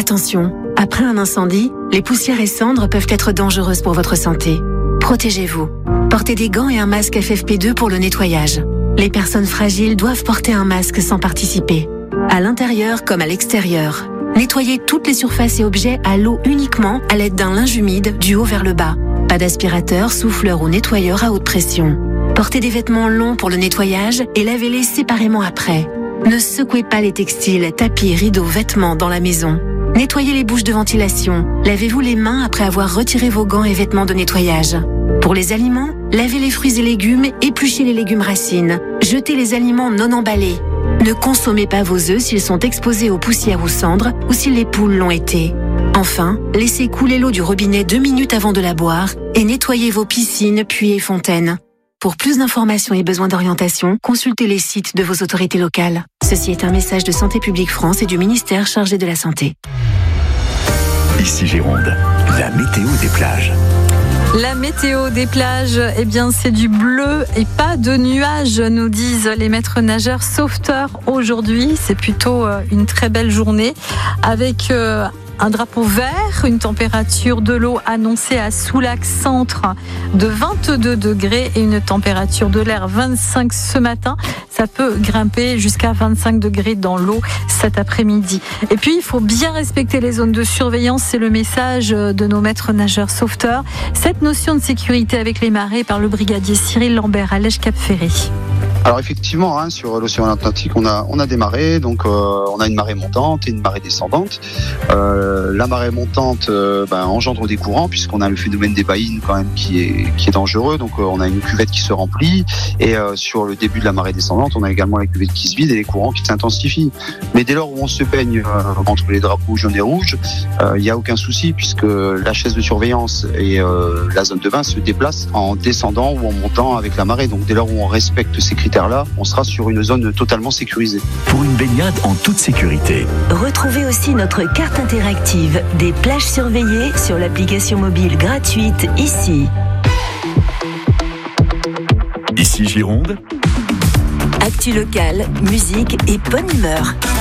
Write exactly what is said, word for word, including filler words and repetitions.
Attention, après un incendie, les poussières et cendres peuvent être dangereuses pour votre santé. Protégez-vous. Portez des gants et un masque F F P deux pour le nettoyage. Les personnes fragiles doivent porter un masque sans participer. À l'intérieur comme à l'extérieur. Nettoyez toutes les surfaces et objets à l'eau uniquement à l'aide d'un linge humide du haut vers le bas. Pas d'aspirateur, souffleur ou nettoyeur à haute pression. Portez des vêtements longs pour le nettoyage et lavez-les séparément après. Ne secouez pas les textiles, tapis, rideaux, vêtements dans la maison. Nettoyez les bouches de ventilation. Lavez-vous les mains après avoir retiré vos gants et vêtements de nettoyage. Pour les aliments, lavez les fruits et légumes, épluchez les légumes racines. Jetez les aliments non emballés. Ne consommez pas vos œufs s'ils sont exposés aux poussières ou cendres ou si les poules l'ont été. Enfin, laissez couler l'eau du robinet deux minutes avant de la boire et nettoyez vos piscines, puits et fontaines. Pour plus d'informations et besoins d'orientation, consultez les sites de vos autorités locales. Ceci est un message de Santé publique France et du ministère chargé de la Santé. Ici Gironde, la météo des plages. La météo des plages, eh bien, c'est du bleu et pas de nuages, nous disent les maîtres nageurs sauveteurs aujourd'hui. C'est plutôt une très belle journée avec euh, un drapeau vert, une température de l'eau annoncée à Soulac Centre de vingt-deux degrés et une température de l'air vingt-cinq ce matin. Ça peut grimper jusqu'à vingt-cinq degrés dans l'eau cet après-midi. Et puis, il faut bien respecter les zones de surveillance. C'est le message de nos maîtres nageurs sauveteurs. Cette notion de sécurité avec les marées par le brigadier Cyril Lambert à Lège-Cap-Ferré. Alors effectivement, hein, sur l'océan Atlantique, on a on a des marées, donc euh, on a une marée montante et une marée descendante. Euh, la marée montante euh, ben, engendre des courants puisqu'on a le phénomène des baïnes quand même qui est qui est dangereux. Donc euh, on a une cuvette qui se remplit et euh, sur le début de la marée descendante, on a également la cuvette qui se vide et les courants qui s'intensifient. Mais dès lors où on se baigne euh, entre les drapeaux jaunes et rouges, il euh, n'y a aucun souci puisque la chaise de surveillance et euh, la zone de bain se déplacent en descendant ou en montant avec la marée. Donc dès lors où on respecte ces critères là, on sera sur une zone totalement sécurisée. Pour une baignade en toute sécurité. Retrouvez aussi notre carte interactive des plages surveillées sur l'application mobile gratuite Ici. Ici Gironde. Actu locale, musique et bonne humeur.